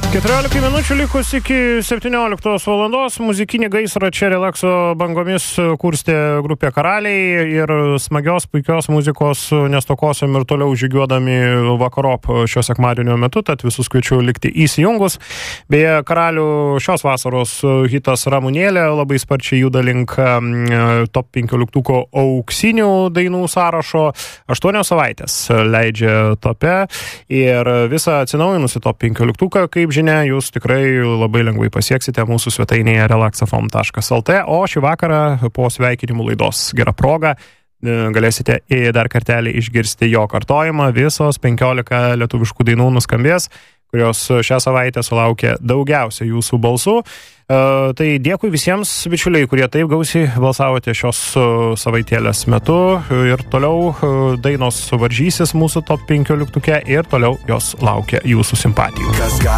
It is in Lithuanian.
14 minučių likus iki 17 valandos. Muzikinį gaisrą čia relakso bangomis kurstė grupė Karaliai ir smagios, puikios muzikos nestokosim ir toliau žygiuodami vakarop šio sekmadienio metu, tad visus kviečiu likti įsijungus. Beje, Karalių šios vasaros hitas Ramunėlė labai sparčiai juda link top 15 auksinių dainų sąrašo. 8 savaitės leidžia tope ir visą atsinaujinusi top 15, kaip žinia, jūs tikrai labai lengvai pasieksite mūsų svetainėje relaxafm.lt, o šį vakarą po sveikinimų laidos gera proga galėsite dar kartelį išgirsti jo kartojimą. Visos 15 lietuviškų dainų nuskambės, kurios šią savaitę sulaukė daugiausia jūsų balsų. Tai dėkui visiems bičiuliai, kurie taip gausiai balsavote šios savaitėlės metu ir toliau dainos varžysis mūsų top 15 ir toliau jos laukia jūsų simpatijų.